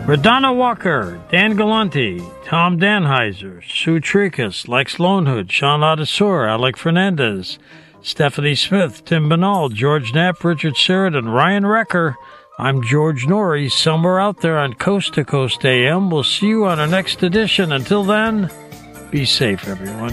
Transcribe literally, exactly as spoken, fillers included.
Radonna Walker, Dan Galante, Tom Danheiser, Sue Tricus, Lex Lonehood, Sean Ladisor, Alec Fernandez, Stephanie Smith, Tim Banal, George Knapp, Richard Surratt, and Ryan Recker. I'm George Norrie, somewhere out there on Coast to Coast A M. We'll see you on our next edition. Until then, be safe, everyone.